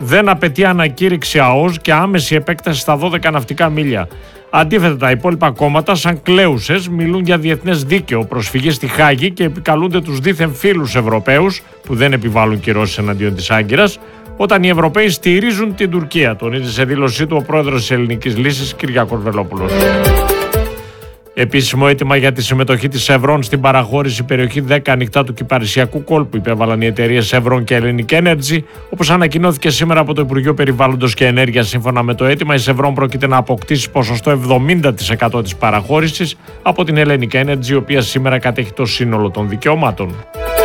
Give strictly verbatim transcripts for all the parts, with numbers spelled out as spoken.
δεν απαιτεί ανακήρυξη ΑΟΣ και άμεση επέκταση στα δώδεκα ναυτικά μίλια. Αντίθετα, τα υπόλοιπα κόμματα, σαν κλέουσες, μιλούν για διεθνές δίκαιο, προσφυγή στη Χάγη και επικαλούνται τους δίθεν φίλους Ευρωπαίους, που δεν επιβάλλουν κυρώσεις εναντίον της Άγκυρας, όταν οι Ευρωπαίοι στηρίζουν την Τουρκία, τονίζει σε δήλωσή του ο πρόεδρος της Ελληνικής Λύσης, Κυριάκος Βελόπουλος. Επίσημο αίτημα για τη συμμετοχή της Chevron στην παραχώρηση περιοχή δέκα ανοιχτά του Κυπαρισιακού κόλπου υπέβαλαν οι εταιρείες Chevron και Hellenic Energy, όπως ανακοινώθηκε σήμερα από το Υπουργείο Περιβάλλοντος και Ενέργειας. Σύμφωνα με το αίτημα, η Chevron πρόκειται να αποκτήσει ποσοστό εβδομήντα τοις εκατό της παραχώρησης από την Hellenic Energy, η οποία σήμερα κατέχει το σύνολο των δικαιωμάτων.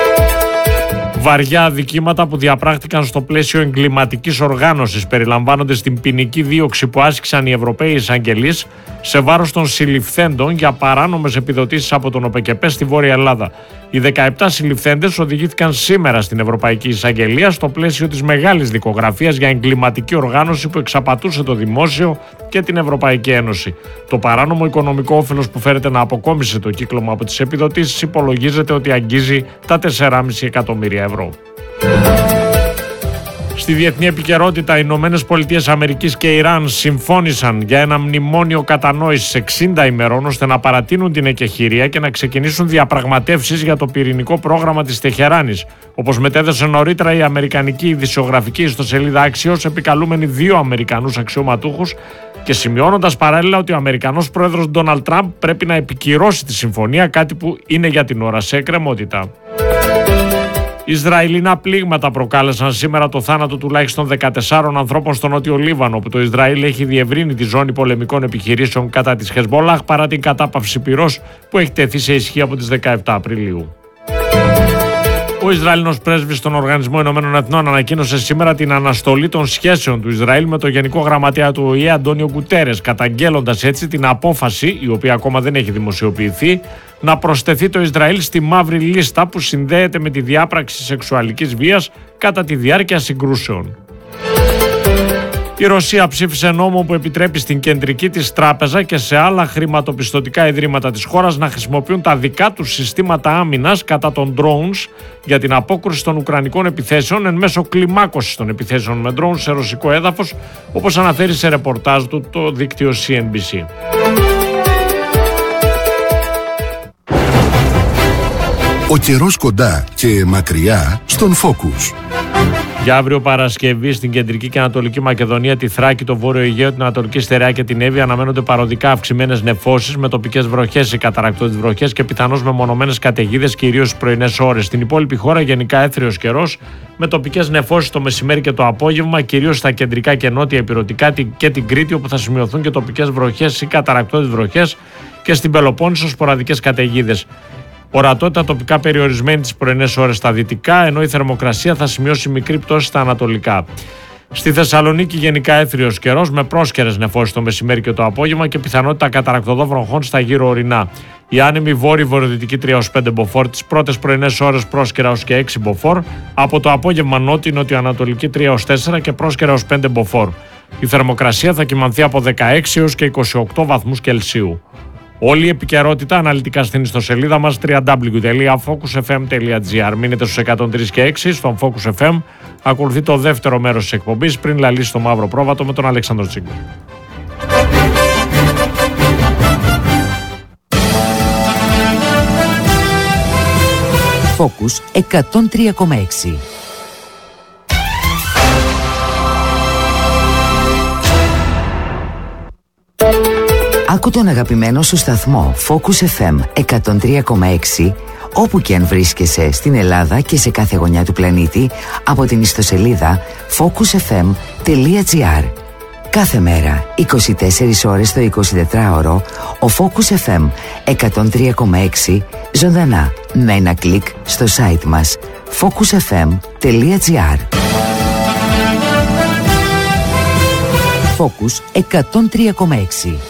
Βαριά αδικήματα που διαπράχτηκαν στο πλαίσιο εγκληματικής οργάνωσης περιλαμβάνονται στην ποινική δίωξη που άσκησαν οι Ευρωπαίοι εισαγγελείς σε βάρος των συλληφθέντων για παράνομες επιδοτήσεις από τον ΟΠΕΚΕΠΕ στη Βόρεια Ελλάδα. Οι δεκαεπτά συλληφθέντες οδηγήθηκαν σήμερα στην Ευρωπαϊκή Εισαγγελία στο πλαίσιο της μεγάλης δικογραφίας για εγκληματική οργάνωση που εξαπατούσε το δημόσιο και την Ευρωπαϊκή Ένωση. Το παράνομο οικονομικό όφελος που φέρεται να αποκόμισε το κύκλωμα από τις επιδοτήσεις υπολογίζεται ότι αγγίζει τα τέσσερα κόμμα πέντε εκατομμύρια ευρώ. Στη διεθνή επικαιρότητα, οι Ηνωμένες Πολιτείες Αμερικής και Ιράν συμφώνησαν για ένα μνημόνιο κατανόησης εξήντα ημερών ώστε να παρατείνουν την εκεχηρία και να ξεκινήσουν διαπραγματεύσεις για το πυρηνικό πρόγραμμα της Τεχεράνης, όπως μετέδωσε νωρίτερα η αμερικανική ειδησιογραφική ιστοσελίδα Axios, επικαλούμενη δύο Αμερικανούς αξιωματούχους και σημειώνοντας παράλληλα ότι ο Αμερικανός πρόεδρος Ντόναλντ Τραμπ πρέπει να επικυρώσει τη συμφωνία, κάτι που είναι για την ώρα σε εκκρεμότητα. Ισραηλινά πλήγματα προκάλεσαν σήμερα το θάνατο τουλάχιστον δεκατεσσάρων ανθρώπων στο Νότιο Λίβανο, όπου το Ισραήλ έχει διευρύνει τη ζώνη πολεμικών επιχειρήσεων κατά της Χεσμπολάχ παρά την κατάπαυση πυρός που έχει τεθεί σε ισχύ από τις δεκαεπτά Απριλίου. Ο Ισραηλινός πρέσβης στον Οργανισμό Ηνωμένων Εθνών ανακοίνωσε σήμερα την αναστολή των σχέσεων του Ισραήλ με το Γενικό Γραμματέα του Ο Η Ε, Αντώνιο Γκουτέρες, καταγγέλλοντας έτσι την απόφαση, η οποία ακόμα δεν έχει δημοσιοποιηθεί, να προσθεθεί το Ισραήλ στη μαύρη λίστα που συνδέεται με τη διάπραξη σεξουαλικής βίας κατά τη διάρκεια συγκρούσεων. Η Ρωσία ψήφισε νόμο που επιτρέπει στην κεντρική της τράπεζα και σε άλλα χρηματοπιστωτικά ιδρύματα της χώρας να χρησιμοποιούν τα δικά τους συστήματα άμυνας κατά των drones για την απόκρουση των ουκρανικών επιθέσεων εν μέσω κλιμάκωσης των επιθέσεων με drones σε ρωσικό έδαφος, όπως αναφέρει σε ρεπορτάζ του το δίκτυο Σι Εν Μπι Σι. Ο καιρός κοντά και μακριά στον Focus. Για αύριο Παρασκευή στην κεντρική και ανατολική Μακεδονία, τη Θράκη, το Βόρειο Αιγαίο, την Ανατολική Στερεά και την Εύβοια αναμένονται παροδικά αυξημένες νεφώσεις με τοπικές βροχές ή καταρρακτώδεις βροχές και πιθανώς μεμονωμένες καταιγίδες κυρίως στις πρωινές ώρες. Στην υπόλοιπη χώρα γενικά έθριος καιρός με τοπικές νεφώσεις το μεσημέρι και το απόγευμα, κυρίως στα κεντρικά και νότια ηπειρωτικά και την Κρήτη, όπου θα σημειωθούν και τοπικές βροχές ή καταρρακτώδεις βροχές, και στην Πελοπόννησο σποραδικές καταιγίδες. Ορατότητα τοπικά περιορισμένη τις πρωινές ώρες στα δυτικά, ενώ η θερμοκρασία θα σημειώσει μικρή πτώση στα ανατολικά. Στη Θεσσαλονίκη γενικά έθριος καιρός με πρόσκαιρες νεφώσεις το μεσημέρι και το απόγευμα και πιθανότητα καταρρακτωδών βροχών στα γύρω ορεινά. Η άνεμη βόρειο-βορειοδυτική τρία έως πέντε μποφόρ, τις πρώτες πρωινές ώρες πρόσκαιρα έως και έξι μποφόρ, από το απόγευμα νότιο-νοτιοανατολική τρία έως τέσσερα και πρόσκαιρα έως πέντε μποφόρ. Η θερμοκρασία θα κυμανθεί από δεκαέξι έως και είκοσι οκτώ βαθμούς Κελσίου. Όλη η επικαιρότητα αναλυτικά στην ιστοσελίδα μας double-u double-u double-u τελεία focus f m τελεία g r. Μείνετε στους εκατόν τρία και έξι στον Focus εφ εμ. Ακολουθεί το δεύτερο μέρος της εκπομπής πριν λαλήσει το μαύρο πρόβατο με τον Αλέξανδρο Τσίγκο. Focus εκατόν τρία κόμμα έξι. Άκου τον αγαπημένο σου σταθμό Focus εφ εμ εκατόν τρία κόμμα έξι όπου και αν βρίσκεσαι στην Ελλάδα και σε κάθε γωνιά του πλανήτη από την ιστοσελίδα focus f m τελεία g r. Κάθε μέρα, είκοσι τέσσερις ώρες το εικοσιτετράωρο, ο Focus εφ εμ εκατόν τρία κόμμα έξι ζωντανά με ένα κλικ στο site μας focus f m τελεία g r. Focus εκατόν τρία κόμμα έξι.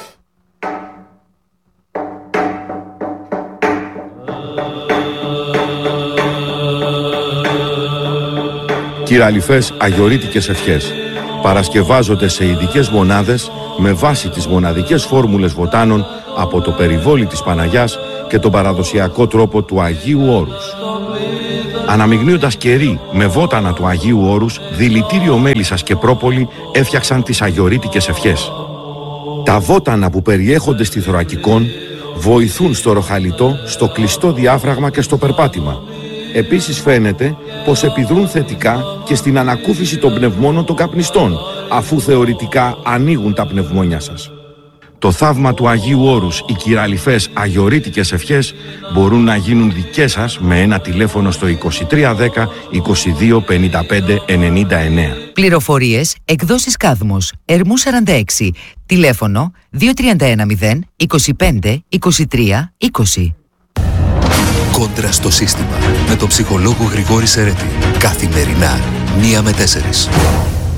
Κυραλιφές αγιορείτικες ευχές παρασκευάζονται σε ειδικές μονάδες με βάση τις μοναδικές φόρμουλες βοτάνων από το περιβόλι της Παναγιάς και τον παραδοσιακό τρόπο του Αγίου Όρους. Αναμειγνύοντας κερί με βότανα του Αγίου Όρους, δηλητήριο μέλισσας και πρόπολη έφτιαξαν τις αγιορείτικες ευχές. Τα βότανα που περιέχονται στη θωρακικόν βοηθούν στο ροχαλιτό, στο κλειστό διάφραγμα και στο περπάτημα. Επίσης φαίνεται πως επιδρούν θετικά και στην ανακούφιση των πνευμόνων των καπνιστών, αφού θεωρητικά ανοίγουν τα πνευμόνια σας. Το θαύμα του Αγίου Όρους, οι κυραλιφές αγιορείτικες ευχές μπορούν να γίνουν δικές σας με ένα τηλέφωνο στο είκοσι τρία δέκα είκοσι δύο πενήντα πέντε ενενήντα εννέα. Πληροφορίες, εκδόσεις Κάδμος, Ερμού σαράντα έξι, τηλέφωνο δύο τρία ένα μηδέν είκοσι πέντε είκοσι τρία είκοσι. Κόντρα στο σύστημα με τον ψυχολόγο Γρηγόρη Σερέτη. Καθημερινά, μία με τέσσερις.